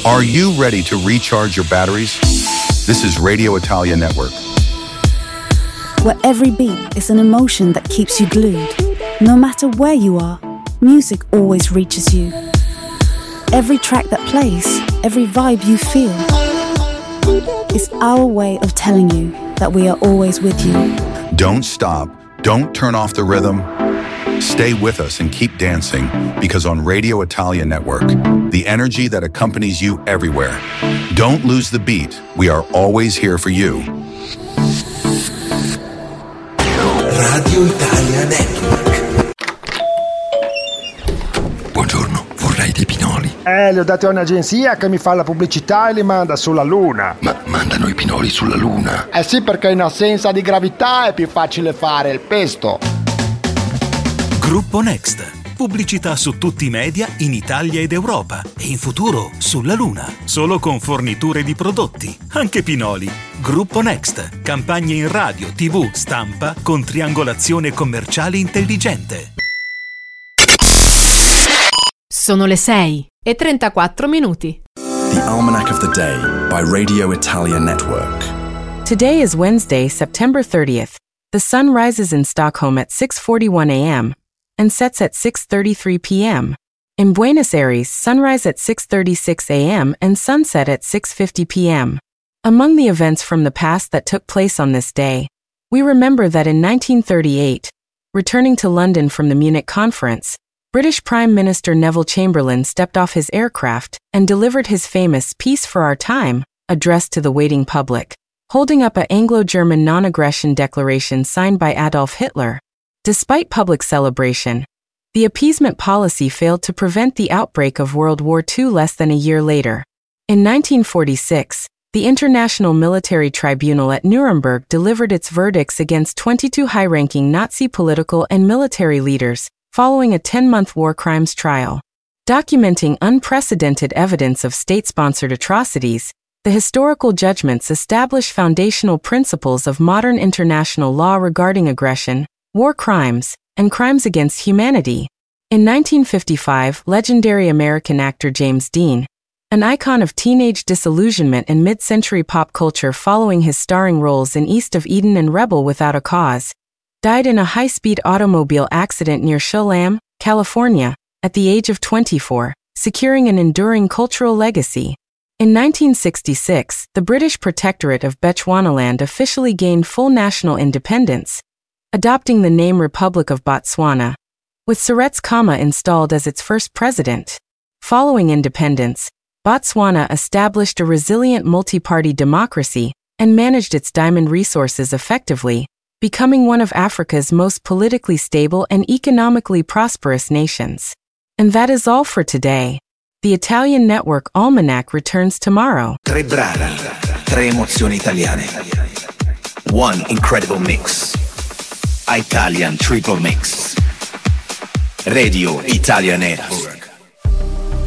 Are you ready to recharge your batteries? This is Radio Italia Network. Where every beat is an emotion that keeps you glued. No matter where you are, music always reaches you. Every track that plays, every vibe you feel, is our way of telling you that we are always with you. Don't stop. Don't turn off the rhythm. Stay with us and keep dancing, because on Radio Italia Network, the energy that accompanies you everywhere. Don't lose the beat. We are always here for you. Radio Italia Network. Buongiorno, vorrei dei pinoli. Li ho dati a un'agenzia che mi fa la pubblicità e li manda sulla Luna. Ma mandano i pinoli sulla Luna? Sì, perché in assenza di gravità è più facile fare il pesto. Gruppo Next. Pubblicità su tutti i media in Italia ed Europa e in futuro sulla Luna. Solo con forniture di prodotti, anche pinoli. Gruppo Next. Campagne in radio, TV, stampa con triangolazione commerciale intelligente. Sono le 6:34. The Almanac of the Day by Radio Italia Network. Today is Wednesday, September 30th. The sun rises in Stockholm at 6:41 a.m. and sets at 6:33 p.m. In Buenos Aires, sunrise at 6:36 a.m. and sunset at 6:50 p.m. Among the events from the past that took place on this day, we remember that in 1938, returning to London from the Munich conference, British Prime Minister Neville Chamberlain stepped off his aircraft and delivered his famous Peace for Our Time address to the waiting public, holding up an Anglo-German non-aggression declaration signed by Adolf Hitler. Despite public celebration, the appeasement policy failed to prevent the outbreak of World War II less than a year later. In 1946, the International Military Tribunal at Nuremberg delivered its verdicts against 22 high-ranking Nazi political and military leaders, following a 10-month war crimes trial. Documenting unprecedented evidence of state-sponsored atrocities, the historical judgments establish foundational principles of modern international law regarding aggression, war crimes, and crimes against humanity. In 1955, legendary American actor James Dean, an icon of teenage disillusionment and mid-century pop culture following his starring roles in East of Eden and Rebel Without a Cause, died in a high-speed automobile accident near Chelan, California, at the age of 24, securing an enduring cultural legacy. In 1966, the British Protectorate of Bechuanaland officially gained full national independence, adopting the name Republic of Botswana, with Seretse Khama installed as its first president. Following independence, Botswana established a resilient multi-party democracy and managed its diamond resources effectively, becoming one of Africa's most politically stable and economically prosperous nations. And that is all for today. The Italian Network Almanac returns tomorrow. 3 brani, 3 emozioni italiane. One incredible mix. Italian Triple Mix. Radio Italia Network.